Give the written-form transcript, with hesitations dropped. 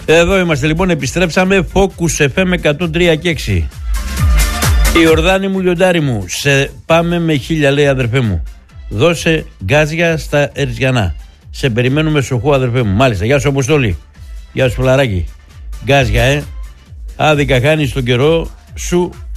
Εδώ είμαστε λοιπόν, επιστρέψαμε. Focus FM 103 και 6. Η Ιορδάνη μου, λιοντάρι μου, σε πάμε με 1000, λέει, αδερφέ μου. Δώσε γκάζια στα Ερζιανά. Σε περιμένουμε σοχού, αδερφέ μου. Μάλιστα, γεια σου Αποστόλη. Γεια σου Φλαράκι. Γκάζια, άδικα χάνεις τον καιρό σου